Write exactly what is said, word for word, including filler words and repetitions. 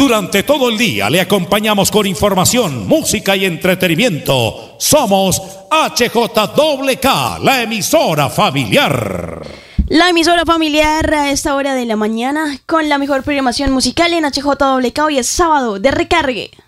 Durante todo el día le acompañamos con información, música y entretenimiento. Somos H J W K, la emisora familiar. La emisora familiar a esta hora de la mañana con la mejor programación musical en H J W K. Hoy es sábado de recargue.